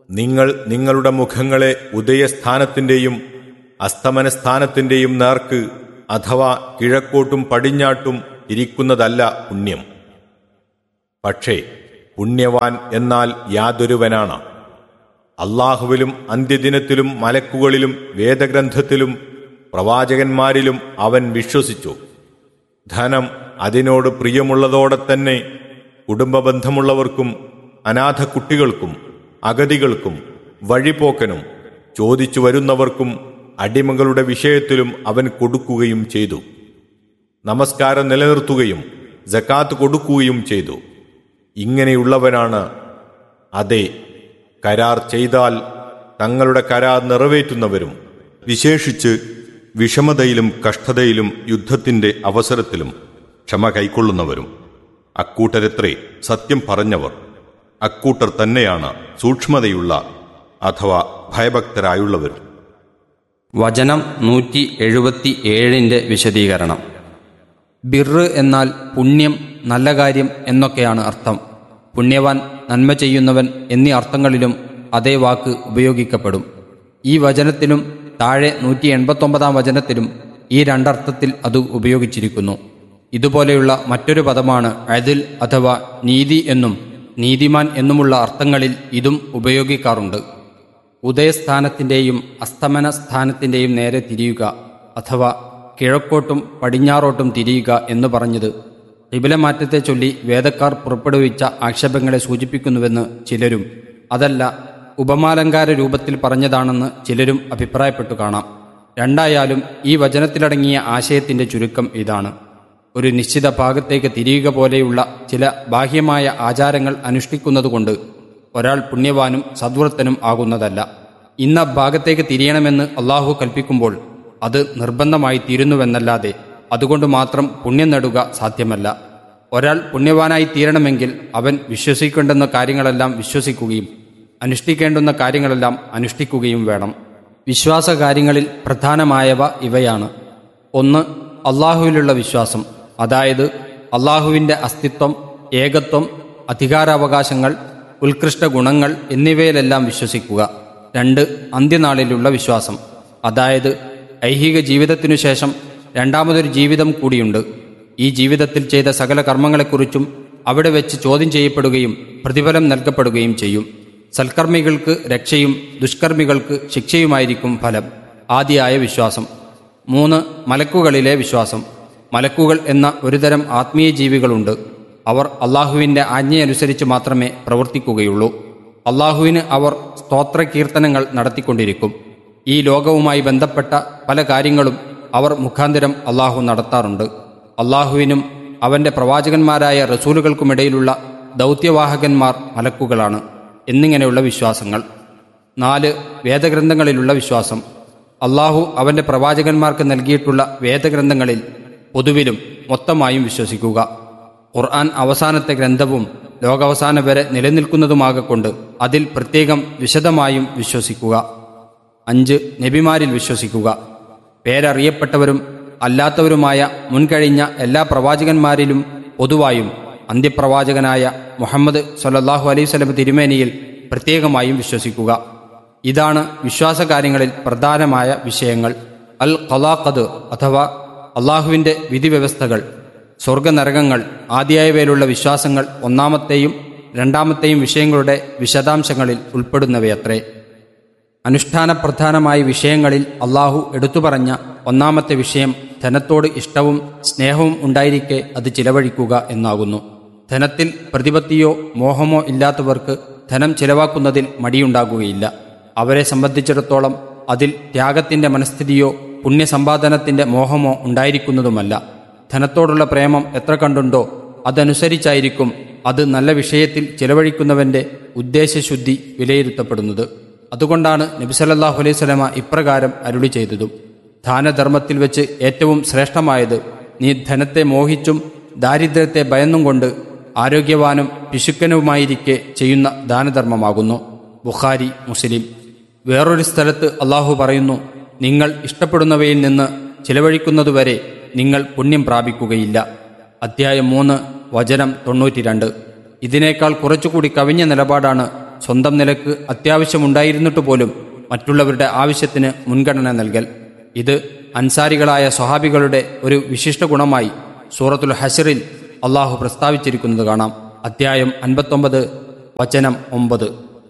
നിങ്ങൾ നിങ്ങളുടെ മുഖങ്ങളെ ഉദയസ്ഥാനത്തിൻ്റെയും അസ്തമനസ്ഥാനത്തിൻ്റെയും നേർക്ക് അഥവാ കിഴക്കോട്ടും പടിഞ്ഞാട്ടും തിരിക്കുന്നതല്ല പുണ്യം. പക്ഷേ പുണ്യവാൻ എന്നാൽ യാതൊരുവനാണ് അല്ലാഹുവിലും അന്ത്യദിനത്തിലും മലക്കുകളിലും വേദഗ്രന്ഥത്തിലും പ്രവാചകന്മാരിലും അവൻ വിശ്വസിച്ചു. ധനം അതിനോട് പ്രിയമുള്ളതോടെ തന്നെ കുടുംബബന്ധമുള്ളവർക്കും അനാഥ കുട്ടികൾക്കും അഗതികൾക്കും വഴിപോക്കനും ചോദിച്ചു വരുന്നവർക്കും അടിമകളുടെ വിഷയത്തിലും അവൻ കൊടുക്കുകയും ചെയ്തു. നമസ്കാരം നിലനിർത്തുകയും സകാത്ത് കൊടുക്കുകയും ചെയ്തു. ഇങ്ങനെയുള്ളവനാണ് അതെ കരാർ ചെയ്താൽ തങ്ങളുടെ കരാർ നിറവേറ്റുന്നവരും വിശേഷിച്ച് വിഷമതയിലും കഷ്ടതയിലും യുദ്ധത്തിന്റെ അവസരത്തിലും ക്ഷമ കൈക്കൊള്ളുന്നവരും. അക്കൂട്ടരെത്രേ സത്യം പറഞ്ഞവർ. അക്കൂട്ടർ തന്നെയാണ് സൂക്ഷ്മതയുള്ള അഥവാ ഭയഭക്തരായുള്ളവർ. വചനം 177 വിശദീകരണം. ബിർറ് എന്നാൽ പുണ്യം, നല്ല കാര്യം എന്നൊക്കെയാണ് അർത്ഥം. പുണ്യവാൻ, നന്മ ചെയ്യുന്നവൻ എന്നീ അർത്ഥങ്ങളിലും അതേ വാക്ക് ഉപയോഗിക്കപ്പെടും. ഈ വചനത്തിലും താഴെ 189 വചനത്തിലും ഈ രണ്ടർത്ഥത്തിൽ അത് ഉപയോഗിച്ചിരിക്കുന്നു. ഇതുപോലെയുള്ള മറ്റൊരു പദമാണ് അദിൽ അഥവാ നീതി എന്നും നീതിമാൻ എന്നുമുള്ള അർത്ഥങ്ങളിൽ ഇതും ഉപയോഗിക്കാറുണ്ട്. ഉദയസ്ഥാനത്തിൻ്റെയും അസ്തമന സ്ഥാനത്തിൻ്റെയും നേരെ തിരിയുക അഥവാ കിഴക്കോട്ടും പടിഞ്ഞാറോട്ടും തിരിയുക എന്ന് പറഞ്ഞത് ഖിബല മാറ്റത്തെ ചൊല്ലി വേദക്കാർ പുറപ്പെടുവിച്ച ആക്ഷേപങ്ങളെ സൂചിപ്പിക്കുന്നുവെന്ന് ചിലരും, അതല്ല ഉപമാലങ്കാര രൂപത്തിൽ പറഞ്ഞതാണെന്ന് ചിലരും അഭിപ്രായപ്പെട്ടു കാണാം. രണ്ടായാലും ഈ വചനത്തിലടങ്ങിയ ആശയത്തിന്റെ ചുരുക്കം ഇതാണ്: ഒരു നിശ്ചിത ഭാഗത്തേക്ക് തിരിയുക പോലെയുള്ള ചില ബാഹ്യമായ ആചാരങ്ങൾ അനുഷ്ഠിക്കുന്നതുകൊണ്ട് ഒരാൾ പുണ്യവാനും സദ്വൃത്തനും ആകുന്നതല്ല. ഇന്ന ഭാഗത്തേക്ക് തിരിയണമെന്ന് അള്ളാഹു കൽപ്പിക്കുമ്പോൾ അത് നിർബന്ധമായി തീരുന്നുവെന്നല്ലാതെ അതുകൊണ്ട് മാത്രം പുണ്യം നേടുക സാധ്യമല്ല. ഒരാൾ പുണ്യവാനായി തീരണമെങ്കിൽ അവൻ വിശ്വസിക്കേണ്ടുന്ന കാര്യങ്ങളെല്ലാം വിശ്വസിക്കുകയും അനുഷ്ഠിക്കേണ്ടുന്ന കാര്യങ്ങളെല്ലാം അനുഷ്ഠിക്കുകയും വേണം. വിശ്വാസകാര്യങ്ങളിൽ പ്രധാനമായവ ഇവയാണ്: 1. അള്ളാഹുവിലുള്ള വിശ്വാസം, അതായത് അള്ളാഹുവിൻ്റെ അസ്തിത്വം, ഏകത്വം, അധികാരാവകാശങ്ങൾ, ഉത്കൃഷ്ട ഗുണങ്ങൾ എന്നിവയിലെല്ലാം വിശ്വസിക്കുക. 2. അന്ത്യനാളിലുള്ള വിശ്വാസം, അതായത് ഐഹിക ജീവിതത്തിനു ശേഷം രണ്ടാമതൊരു ജീവിതം കൂടിയുണ്ട്. ഈ ജീവിതത്തിൽ ചെയ്ത സകല കർമ്മങ്ങളെക്കുറിച്ചും അവിടെ വെച്ച് ചോദ്യം ചെയ്യപ്പെടുകയും പ്രതിഫലം നൽകപ്പെടുകയും ചെയ്യും. സൽക്കർമ്മികൾക്ക് രക്ഷയും ദുഷ്കർമ്മികൾക്ക് ശിക്ഷയുമായിരിക്കും ഫലം. ആദിയായ വിശ്വാസം. 3. മലക്കുകളിലെ വിശ്വാസം. മലക്കുകൾ എന്ന ഒരുതരം ആത്മീയ ജീവികളുണ്ട്. അവർ അള്ളാഹുവിൻ്റെ ആജ്ഞയനുസരിച്ച് മാത്രമേ പ്രവർത്തിക്കുകയുള്ളൂ. അള്ളാഹുവിന് അവർ സ്തോത്രകീർത്തനങ്ങൾ നടത്തിക്കൊണ്ടിരിക്കും. ഈ ലോകവുമായി ബന്ധപ്പെട്ട പല കാര്യങ്ങളും അവർ മുഖാന്തരം അള്ളാഹു നടത്താറുണ്ട്. അള്ളാഹുവിനും അവൻ്റെ പ്രവാചകന്മാരായ റസൂലുകൾക്കുമിടയിലുള്ള ദൗത്യവാഹകന്മാർ മലക്കുകളാണ് എന്നിങ്ങനെയുള്ള വിശ്വാസങ്ങൾ. 4. വേദഗ്രന്ഥങ്ങളിലുള്ള വിശ്വാസം. അള്ളാഹു അവൻ്റെ പ്രവാചകന്മാർക്ക് നൽകിയിട്ടുള്ള വേദഗ്രന്ഥങ്ങളിൽ പൊതുവിലും മൊത്തമായും വിശ്വസിക്കുക. ഖുർആൻ അവസാനത്തെ ഗ്രന്ഥവും ലോകാവസാനം വരെ നിലനിൽക്കുന്നതുമാകൊണ്ട് അതിൽ പ്രത്യേകം വിശദമായും വിശ്വസിക്കുക. 5. നബിമാരിൽ വിശ്വസിക്കുക. പേരറിയപ്പെട്ടവരും അല്ലാത്തവരുമായ മുൻകഴിഞ്ഞ എല്ലാ പ്രവാചകന്മാരിലും പൊതുവായും അന്ത്യപ്രവാചകനായ മുഹമ്മദ് സ്വല്ലല്ലാഹു അലൈഹി വസല്ലം തിരുമേനിയിൽ പ്രത്യേകമായും വിശ്വസിക്കുക. ഇതാണ് വിശ്വാസകാര്യങ്ങളിൽ പ്രധാനമായ വിഷയങ്ങൾ. അൽ ഖലാഖദ് അഥവാ അള്ളാഹുവിൻ്റെ വിധിവ്യവസ്ഥകൾ, സ്വർഗനരകങ്ങൾ ആദിയായവയിലുള്ള വിശ്വാസങ്ങൾ ഒന്നാമത്തെയും രണ്ടാമത്തെയും വിഷയങ്ങളുടെ വിശദാംശങ്ങളിൽ ഉൾപ്പെടുന്നവയത്രേ. അനുഷ്ഠാനപ്രധാനമായ വിഷയങ്ങളിൽ അള്ളാഹു എടുത്തുപറഞ്ഞ ഒന്നാമത്തെ വിഷയം ധനത്തോട് ഇഷ്ടവും സ്നേഹവും ഉണ്ടായിരിക്കെ അത് ചിലവഴിക്കുക എന്നാകുന്നു. ധനത്തിൽ പ്രതിപത്തിയോ മോഹമോ ഇല്ലാത്തവർക്ക് ധനം ചിലവാക്കുന്നതിൽ മടിയുണ്ടാകുകയില്ല. അവരെ സംബന്ധിച്ചിടത്തോളം അതിൽ ത്യാഗത്തിന്റെ മനസ്ഥിതിയോ പുണ്യസമ്പാദനത്തിന്റെ മോഹമോ ഉണ്ടായിരിക്കുന്നതുമല്ല. ധനത്തോടുള്ള പ്രേമം എത്ര കണ്ടുണ്ടോ അതനുസരിച്ചായിരിക്കും അത് നല്ല വിഷയത്തിൽ ചിലവഴിക്കുന്നവന്റെ ഉദ്ദേശശുദ്ധി വിലയിരുത്തപ്പെടുന്നത്. അതുകൊണ്ടാണ് നബി സല്ലല്ലാഹു അലൈഹി വസല്ലമ ഇപ്രകാരം അരുളി ചെയ്തതും: ദാനധർമ്മത്തിൽ വെച്ച് ഏറ്റവും ശ്രേഷ്ഠമായത് നീ ധനത്തെ മോഹിച്ചും ദാരിദ്ര്യത്തെ ഭയന്നും കൊണ്ട് ആരോഗ്യവാനും പിശുക്കനുമായിരിക്കെ ചെയ്യുന്ന ദാനധർമ്മമാകുന്നു. ബുഖാരി, മുസ്ലിം. വേറൊരു സ്ഥലത്ത് അള്ളാഹു പറയുന്നു: നിങ്ങൾ ഇഷ്ടപ്പെടുന്നവയിൽ നിന്ന് ചിലവഴിക്കുന്നതുവരെ നിങ്ങൾ പുണ്യം പ്രാപിക്കുകയില്ല. അധ്യായം 3 വചനം 92. ഇതിനേക്കാൾ കുറച്ചുകൂടി കവിഞ്ഞ നിലപാടാണ് സ്വന്തം നിലക്ക് അത്യാവശ്യമുണ്ടായിരുന്നിട്ട് പോലും മറ്റുള്ളവരുടെ ആവശ്യത്തിന് മുൻഗണന നൽകൽ. ഇത് അൻസാരികളായ സ്വഹാബികളുടെ ഒരു വിശിഷ്ട ഗുണമായി സൂറത്തുൽ ഹശ്റിൽ അള്ളാഹു പ്രസ്താവിച്ചിരിക്കുന്നത് കാണാം. അധ്യായം 59 വചനം 9.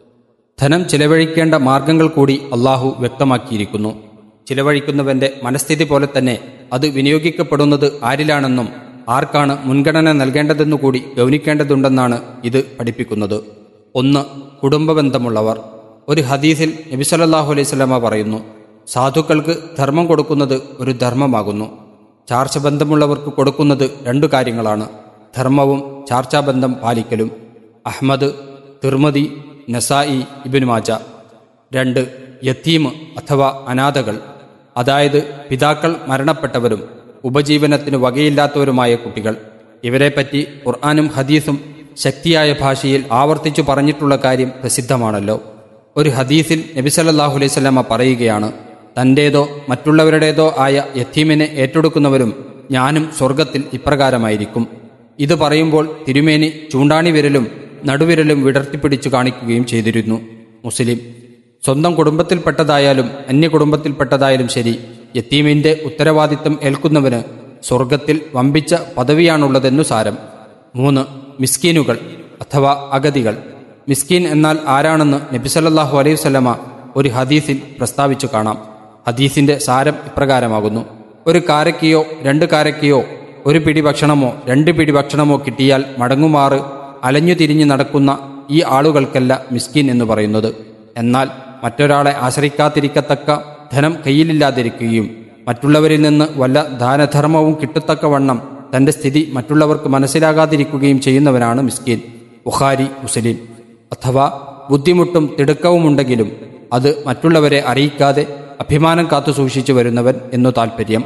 ധനം ചിലവഴിക്കേണ്ട മാർഗങ്ങൾ കൂടി അള്ളാഹു വ്യക്തമാക്കിയിരിക്കുന്നു. ചിലവഴിക്കുന്നവന്റെ മനസ്ഥിതി പോലെ തന്നെ അത് വിനിയോഗിക്കപ്പെടുന്നത് ആരിലാണെന്നും ആർക്കാണ് മുൻഗണന നൽകേണ്ടതെന്നുകൂടി ഗൗനിക്കേണ്ടതുണ്ടെന്നാണ് ഇത് പഠിപ്പിക്കുന്നത്. 1. കുടുംബബന്ധമുള്ളവർ. ഒരു ഹദീസിൽ നബി സല്ലല്ലാഹു അലൈഹി വസല്ലമ പറയുന്നു, സാധുക്കൾക്ക് ധർമ്മം കൊടുക്കുന്നത് ഒരു ധർമ്മമാകുന്നു. ചാർച്ചബന്ധമുള്ളവർക്ക് കൊടുക്കുന്നത് 2 കാര്യങ്ങളാണ്: ധർമ്മവും ചാർച്ചാബന്ധം പാലിക്കലും. അഹ്മദ്, തിർമദി, നസായി, ഇബ്നു മാജ. 2. യത്തീം അഥവാ അനാഥകൾ, അതായത് പിതാക്കൾ മരണപ്പെട്ടവരും ഉപജീവനത്തിന് വകയില്ലാത്തവരുമായ കുട്ടികൾ. ഇവരെപ്പറ്റി ഖുർആനും ഹദീസും ശക്തിയായ ഭാഷയിൽ ആവർത്തിച്ചു പറഞ്ഞിട്ടുള്ള കാര്യം പ്രസിദ്ധമാണല്ലോ. ഒരു ഹദീസിൽ നബി സല്ലല്ലാഹു അലൈഹി വസല്ലമ പറയുകയാണ്, തൻ്റേതോ മറ്റുള്ളവരുടേതോ ആയ യത്തീമിനെ ഏറ്റെടുക്കുന്നവരും ഞാനും സ്വർഗത്തിൽ ഇപ്രകാരമായിരിക്കും. ഇത് പറയുമ്പോൾ തിരുമേനി ചൂണ്ടാണി വിരലും നടുവിരലും വിടർത്തിപ്പിടിച്ചു കാണിക്കുകയും ചെയ്തിരുന്നു. മുസ്ലിം. സ്വന്തം കുടുംബത്തിൽപ്പെട്ടതായാലും അന്യകുടുംബത്തിൽപ്പെട്ടതായാലും ശരി, യത്തീമിന്റെ ഉത്തരവാദിത്തം ഏൽക്കുന്നവന് സ്വർഗത്തിൽ വമ്പിച്ച പദവിയാണുള്ളതെന്നു സാരം. 3. മിസ്കീനുകൾ അഥവാ അഗതികൾ. മിസ്കീൻ എന്നാൽ ആരാണെന്ന് നബി സല്ലല്ലാഹു അലൈഹി വസല്ലമ ഒരു ഹദീസിൽ പ്രസ്താവിച്ചു കാണാം. ഹദീസിന്റെ സാരം ഇപ്രകാരമാകുന്നു: ഒരു കാരക്കയോ 2 കാരക്കയോ 1 പിടി ഭക്ഷണമോ 2 പിടി ഭക്ഷണമോ കിട്ടിയാൽ മടങ്ങുമാറ് അലഞ്ഞു തിരിഞ്ഞു നടക്കുന്ന ഈ ആളുകൾക്കല്ല മിസ്കീൻ എന്ന് പറയുന്നത്. എന്നാൽ മറ്റൊരാളെ ആശ്രയിക്കാതിരിക്കത്തക്ക ധനം കയ്യിലില്ലാതിരിക്കുകയും മറ്റുള്ളവരിൽ നിന്ന് വല്ല ദാനധർമ്മവും കിട്ടത്തക്കവണ്ണം തന്റെ സ്ഥിതി മറ്റുള്ളവർക്ക് മനസ്സിലാകാതിരിക്കുകയും ചെയ്യുന്നവനാണ് മിസ്കീൻ. ബുഖാരി, മുസ്ലിം. അഥവാ ബുദ്ധിമുട്ടും തിടുക്കവുമുണ്ടെങ്കിലും അത് മറ്റുള്ളവരെ അറിയിക്കാതെ അഭിമാനം കാത്തു സൂക്ഷിച്ചു വരുന്നവൻ എന്നു താൽപ്പര്യം.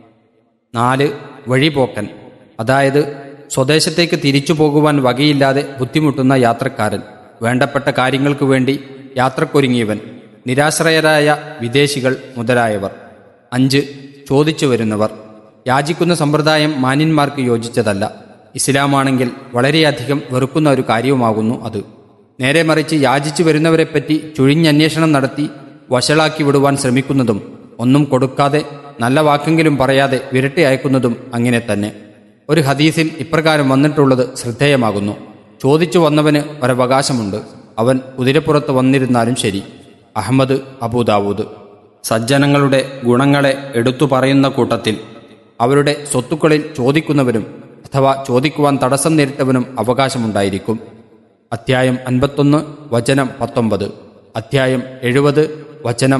4. വഴിപോക്കൻ, അതായത് സ്വദേശത്തേക്ക് തിരിച്ചു പോകുവാൻ വകയില്ലാതെ ബുദ്ധിമുട്ടുന്ന യാത്രക്കാരൻ. വേണ്ടപ്പെട്ട കാര്യങ്ങൾക്ക് വേണ്ടി യാത്രക്കൊരുങ്ങിയവൻ, നിരാശ്രയരായ വിദേശികൾ മുതലായവർ. 5. ചോദിച്ചു വരുന്നവർ. യാചിക്കുന്ന സമ്പ്രദായം മാന്യന്മാർക്ക് യോജിച്ചതല്ല. ഇസ്ലാമാണെങ്കിൽ വളരെയധികം വെറുക്കുന്ന ഒരു കാര്യവുമാകുന്നു അത്. നേരെ മറിച്ച് യാചിച്ചു വരുന്നവരെപ്പറ്റി ചുഴിഞ്ഞന്വേഷണം നടത്തി വഷളാക്കി വിടുവാൻ ശ്രമിക്കുന്നതും ഒന്നും കൊടുക്കാതെ നല്ല വാക്കെങ്കിലും പറയാതെ വിരട്ടി അയക്കുന്നതും അങ്ങനെ തന്നെ. ഒരു ഹദീസിൽ ഇപ്രകാരം വന്നിട്ടുള്ളത് ശ്രദ്ധേയമാകുന്നു: ചോദിച്ചു വന്നവന് ഒരവകാശമുണ്ട്, അവൻ കുതിരപ്പുറത്ത് വന്നിരുന്നാലും ശരി. അഹ്മദ്, അബൂദാവൂദ്. സജ്ജനങ്ങളുടെ ഗുണങ്ങളെ എടുത്തു പറയുന്ന കൂട്ടത്തിൽ അവരുടെ സ്വത്തുക്കളിൽ ചോദിക്കുന്നവരും അഥവാ ചോദിക്കുവാൻ തടസ്സം നേരിട്ടവനും അവകാശമുണ്ടായിരിക്കും. അധ്യായം 51 വചനം 19, അധ്യായം 70 വചനം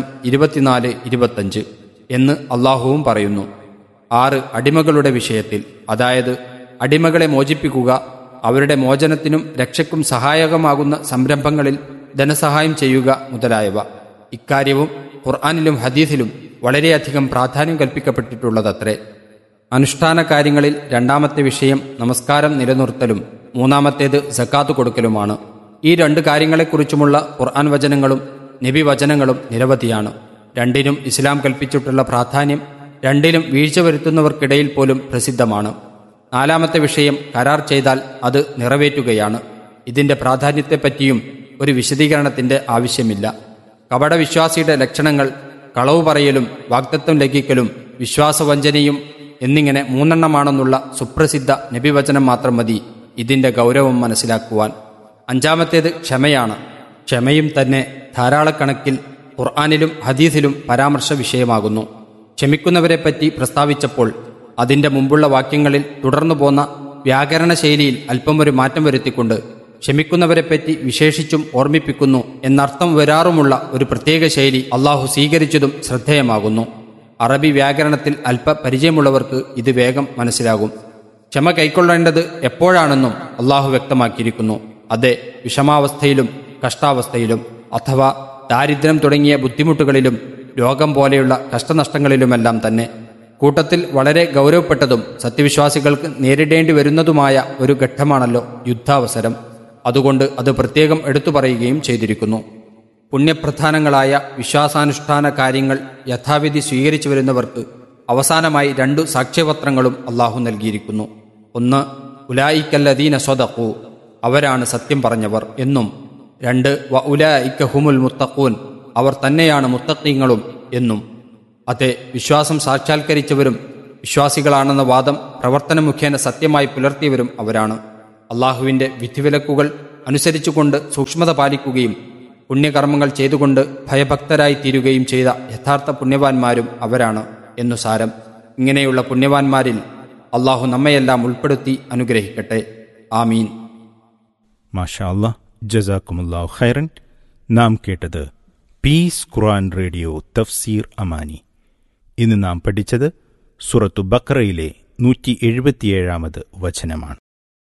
24-25 എന്ന് അള്ളാഹുവും പറയുന്നു. 6. അടിമകളുടെ വിഷയത്തിൽ, അതായത് അടിമകളെ മോചിപ്പിക്കുക, അവരുടെ മോചനത്തിനും രക്ഷയ്ക്കും സഹായകമാകുന്ന സംരംഭങ്ങളിൽ ധനസഹായം ചെയ്യുക മുതലായവ. ഇക്കാര്യവും ഖുർആനിലും ഹദീസിലും വളരെയധികം പ്രാധാന്യം കൽപ്പിക്കപ്പെട്ടിട്ടുള്ളതത്രേ. അനുഷ്ഠാന കാര്യങ്ങളിൽ 2ാമത്തെ വിഷയം നമസ്കാരം നിലനിർത്തലും 3ാമത്തേത് സക്കാത്ത് കൊടുക്കലുമാണ്. ഈ 2 കാര്യങ്ങളെക്കുറിച്ചുമുള്ള ഖുർആൻ വചനങ്ങളും നബി വചനങ്ങളും നിരവധിയാണ്. 2നും ഇസ്ലാം കൽപ്പിച്ചിട്ടുള്ള പ്രാധാന്യം 2ലും വീഴ്ച വരുത്തുന്നവർക്കിടയിൽ പോലും പ്രസിദ്ധമാണ്. 4ാമത്തെ വിഷയം കരാർ ചെയ്താൽ അത് നിറവേറ്റുകയാണ്. ഇതിന്റെ പ്രാധാന്യത്തെപ്പറ്റിയും ഒരു വിശദീകരണത്തിന്റെ ആവശ്യമില്ല. കപടവിശ്വാസിയുടെ ലക്ഷണങ്ങൾ കളവ് പറയലും വാഗ്ദത്തം ലംഘിക്കലും വിശ്വാസവഞ്ചനയും എന്നിങ്ങനെ 3 സുപ്രസിദ്ധ നബിവചനം മാത്രം മതി ഇതിന്റെ ഗൗരവം മനസ്സിലാക്കുവാൻ. 5ാമത്തേത് ക്ഷമയാണ്. ക്ഷമയും തന്നെ ധാരാളക്കണക്കിൽ ഖുർആനിലും ഹദീസിലും പരാമർശ വിഷയമാകുന്നു. ക്ഷമിക്കുന്നവരെപ്പറ്റി പ്രസ്താവിച്ചപ്പോൾ അതിന്റെ മുമ്പുള്ള വാക്യങ്ങളിൽ തുടർന്നു പോന്ന വ്യാകരണ ശൈലിയിൽ അല്പം ഒരു മാറ്റം വരുത്തിക്കൊണ്ട് ക്ഷമിക്കുന്നവരെപ്പറ്റി വിശേഷിച്ചും ഓർമ്മിപ്പിക്കുന്നു എന്നർത്ഥം വരാറുമുള്ള ഒരു പ്രത്യേക ശൈലി അള്ളാഹു സ്വീകരിച്ചതും ശ്രദ്ധേയമാകുന്നു. അറബി വ്യാകരണത്തിൽ അല്പ പരിചയമുള്ളവർക്ക് ഇത് വേഗം മനസ്സിലാകും. ക്ഷമ കൈക്കൊള്ളേണ്ടത് എപ്പോഴാണെന്നും അള്ളാഹു വ്യക്തമാക്കിയിരിക്കുന്നു. അതെ, വിഷമാവസ്ഥയിലും കഷ്ടാവസ്ഥയിലും അഥവാ ദാരിദ്ര്യം തുടങ്ങിയ ബുദ്ധിമുട്ടുകളിലും രോഗം പോലെയുള്ള കഷ്ടനഷ്ടങ്ങളിലുമെല്ലാം തന്നെ. കൂട്ടത്തിൽ വളരെ ഗൗരവപ്പെട്ടതും സത്യവിശ്വാസികൾക്ക് നേരിടേണ്ടി വരുന്നതുമായ ഒരു ഘട്ടമാണല്ലോ യുദ്ധാവസരം. അതുകൊണ്ട് അത് പ്രത്യേകം എടുത്തു പറയുകയും ചെയ്തിരിക്കുന്നു. പുണ്യപ്രധാനങ്ങളായ വിശ്വാസാനുഷ്ഠാന കാര്യങ്ങൾ യഥാവിധി സ്വീകരിച്ചു വരുന്നവർക്ക് അവസാനമായി 2 സാക്ഷ്യപത്രങ്ങളും അള്ളാഹു നൽകിയിരിക്കുന്നു. 1. ഉലായിക്കല്ലദീന സ്വദഖു, അവരാണ് സത്യം പറഞ്ഞവർ എന്നും 2 വഉലൈക ഹുമുൽ മുത്തഖൂൻ, അവർ തന്നെയാണ് മുത്തഖീങ്ങളും എന്നും. അതെ, വിശ്വാസം സാക്ഷാത്കരിച്ചവരും വിശ്വാസികളാണെന്ന വാദം പ്രവർത്തന മുഖേന സത്യമായി പുലർത്തിയവരും അവരാണ്. അള്ളാഹുവിൻ്റെ വിധിവിലക്കുകൾ അനുസരിച്ചുകൊണ്ട് സൂക്ഷ്മത പാലിക്കുകയും പുണ്യകർമ്മങ്ങൾ ചെയ്തുകൊണ്ട് ഭയഭക്തരായി തീരുകയും ചെയ്ത യഥാർത്ഥ പുണ്യവാന്മാരും അവരാണ് എന്നു സാരം. ഇങ്ങനെയുള്ള പുണ്യവാന്മാരിൽ അള്ളാഹു നമ്മയെല്ലാം ഉൾപ്പെടുത്തി അനുഗ്രഹിക്കട്ടെ. ആമീൻ. മാഷാ അല്ലാഹ്, ജസാക്കുമുല്ലാഹു ഖൈറൻ. നാം കേട്ടത് പീസ് ഖുർആൻ റേഡിയോ തഫ്സീർ അമാനി. ഇന്ന് നാം പഠിച്ചത് സൂറത്തു ബഖറയിലെ 177 വചനമാണ്.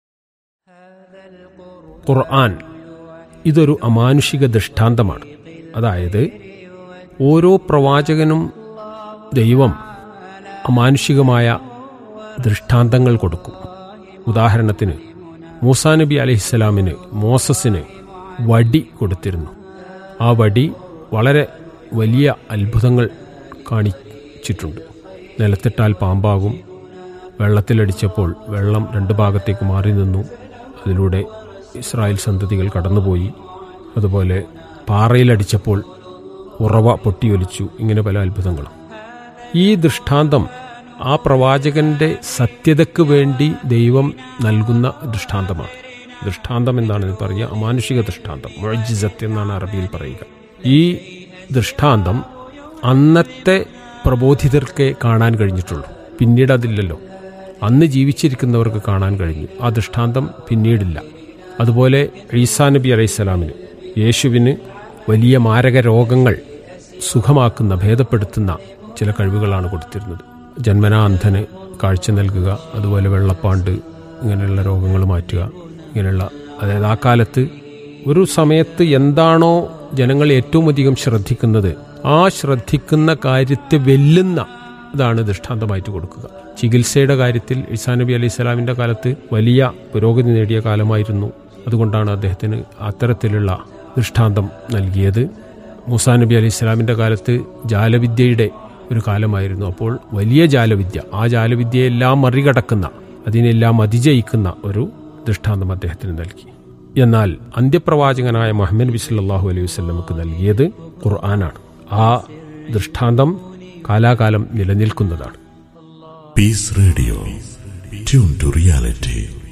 ഖുർആൻ ഇതൊരു അമാനുഷിക ദൃഷ്ടാന്തമാണ്. അതായത് ഓരോ പ്രവാചകനും ദൈവം അമാനുഷികമായ ദൃഷ്ടാന്തങ്ങൾ കൊടുക്കും. ഉദാഹരണത്തിന് മൂസാ നബി അലൈഹിസ്സലാമിന് മോസസിന് വടി കൊടുത്തിരുന്നു. ആ വടി വളരെ വലിയ അത്ഭുതങ്ങൾ കാണിച്ചിട്ടുണ്ട്. നിലത്തിട്ടാൽ പാമ്പാകും, വെള്ളത്തിലടിച്ചപ്പോൾ വെള്ളം 2 ഭാഗത്തേക്ക് മാറി നിന്നു, അതിലൂടെ ഇസ്രായേൽ സന്തതികൾ കടന്നുപോയി. അതുപോലെ പാറയിലടിച്ചപ്പോൾ ഉറവ പൊട്ടിയൊലിച്ചു. ഇങ്ങനെ പല അത്ഭുതങ്ങളും. ഈ ദൃഷ്ടാന്തം ആ പ്രവാചകന്റെ സത്യതയ്ക്ക് വേണ്ടി ദൈവം നൽകുന്ന ദൃഷ്ടാന്തമാണ്. ദൃഷ്ടാന്തം എന്നാണ് പറയുക, അമാനുഷിക ദൃഷ്ടാന്തം, മുഅ്ജിസത്ത് എന്നാണ് അറബിയിൽ പറയുക. ഈ ദൃഷ്ടാന്തം അന്നത്തെ പ്രബോധിതർക്കേ കാണാൻ കഴിഞ്ഞിട്ടുള്ളൂ, പിന്നീട് അതില്ലല്ലോ. അന്ന് ജീവിച്ചിരിക്കുന്നവർക്ക് കാണാൻ കഴിഞ്ഞു, ആ ദൃഷ്ടാന്തം പിന്നീടില്ല. അതുപോലെ ഈസാ നബി അലൈഹിസ്സലാമിന്, യേശുവിന് വലിയ മാരക രോഗങ്ങൾ സുഖമാക്കുന്ന, ഭേദപ്പെടുത്തുന്ന ചില കഴിവുകളാണ് കൊടുത്തിരുന്നത്. ജന്മനാ അന്ധന് കാഴ്ച നൽകുക, അതുപോലെ വെള്ളപ്പാണ്ട്, ഇങ്ങനെയുള്ള രോഗങ്ങൾ മാറ്റുക, ഇങ്ങനെയുള്ള. അതായത് ആ കാലത്ത് ഒരു സമയത്ത് എന്താണോ ജനങ്ങൾ ഏറ്റവും അധികം ശ്രദ്ധിക്കുന്നത്, ആ ശ്രദ്ധിക്കുന്ന കാര്യത്തെ വെല്ലുന്ന ഇതാണ് ദൃഷ്ടാന്തമായിട്ട് കൊടുക്കുക. ചികിത്സയുടെ കാര്യത്തിൽ ഈസാ നബി അലൈഹി സ്വലാമിൻ്റെ കാലത്ത് വലിയ പുരോഗതി നേടിയ കാലമായിരുന്നു. അതുകൊണ്ടാണ് അദ്ദേഹത്തിന് അത്തരത്തിലുള്ള ദൃഷ്ടാന്തം നൽകിയത്. മൂസാ നബി അലൈഹി സ്വലാമിൻ്റെ കാലത്ത് ജാലവിദ്യയുടെ ഒരു കാലമായിരുന്നു. അപ്പോൾ വലിയ ജാലവിദ്യ, ആ ജാലവിദ്യയെല്ലാം മറികടക്കുന്ന, അതിനെല്ലാം അതിജയിക്കുന്ന ഒരു ദൃഷ്ടാന്തം അദ്ദേഹത്തിന് നൽകി. എന്നാൽ അന്ത്യപ്രവാചകനായ മുഹമ്മദ് നബി സല്ലല്ലാഹു അലൈഹി വസല്ലമക്ക് നൽകിയത് ഖുർആനാണ്. ആ ദൃഷ്ടാന്തം കാലാകാലം നിലനിൽക്കുന്നതാണ്. Piece radio, tune to reality.